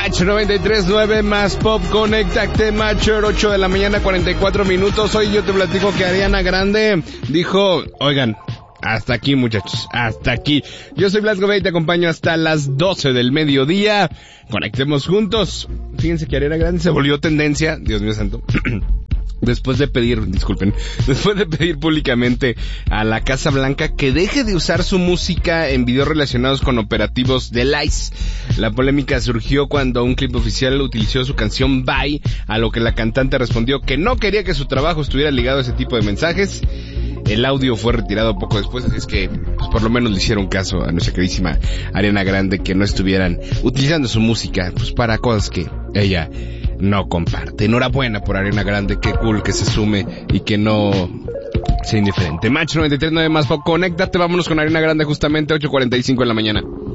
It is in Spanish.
Match 93.9 más Pop, conéctate Matcher, 8 de la mañana, 44 minutos. Hoy yo te platico que Ariana Grande dijo, oigan, hasta aquí muchachos, hasta aquí. Yo soy Blas Gobey y te acompaño hasta las 12 del mediodía. Conectemos juntos. Fíjense que Ariana Grande se volvió tendencia, Dios mío santo. Después de pedir públicamente a la Casa Blanca que deje de usar su música en videos relacionados con operativos del ICE. La polémica surgió cuando un clip oficial utilizó su canción Bye, a lo que la cantante respondió que no quería que su trabajo estuviera ligado a ese tipo de mensajes. El audio fue retirado poco después, así es que pues, por lo menos le hicieron caso a nuestra queridísima Ariana Grande, que no estuvieran utilizando su música pues para cosas que ella no comparte. Enhorabuena por Ariana Grande, qué cool que se sume y que no sea indiferente. Match 93.9 más Pop, conéctate, vámonos con Ariana Grande justamente 8:45 de la mañana.